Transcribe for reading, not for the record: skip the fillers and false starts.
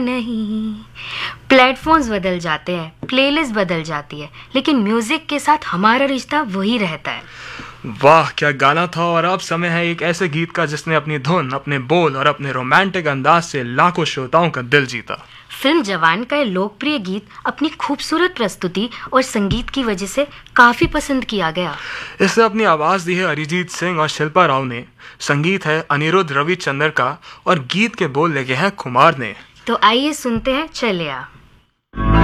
नहीं, प्लेटफॉर्म्स बदल जाते हैं, प्लेलिस्ट बदल जाती है, लेकिन म्यूजिक के साथ हमारा रिश्ता वही रहता है। वाह क्या गाना था। और अब समय है एक ऐसे गीत का जिसने अपनी धुन, अपने बोल और अपने रोमांटिक अंदाज से लाखों श्रोताओं का दिल जीता। फिल्म जवान का ये लोकप्रिय गीत अपनी खूबसूरत प्रस्तुति और संगीत की वजह से काफी पसंद किया गया। इसे अपनी आवाज दी है अरिजीत सिंह और शिल्पा राव ने, संगीत है अनिरुद्ध रविचंद्र का और गीत के बोल लिखे हैं कुमार ने। तो आइए सुनते हैं चले आ।